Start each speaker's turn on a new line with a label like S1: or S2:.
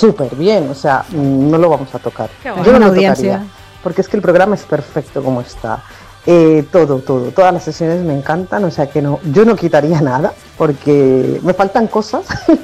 S1: súper bien, o sea, no lo vamos a tocar.
S2: Qué bueno.
S1: Yo no
S3: Buena
S1: lo
S3: audiencia.
S1: tocaría, porque es que el programa es perfecto como está. Todas las sesiones me encantan, o sea que no, yo no quitaría nada, porque me faltan cosas,